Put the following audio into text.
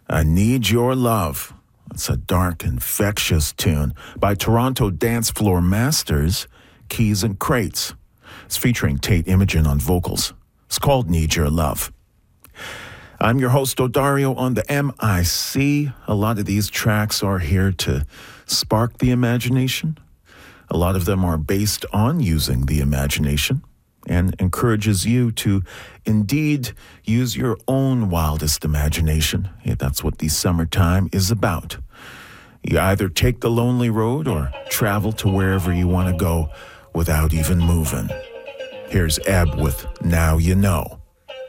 I Need Your Love. It's a dark, infectious tune by Toronto dance floor masters, Keys and Crates. It's featuring Tate Imogen on vocals. It's called Need Your Love. I'm your host, Odario, on the MIC. A lot of these tracks are here to spark the imagination. A lot of them are based on using the imagination and encourages you to indeed use your own wildest imagination. Yeah, that's what the summertime is about. You either take the lonely road or travel to wherever you want to go without even moving. Here's Ebb with Now You Know.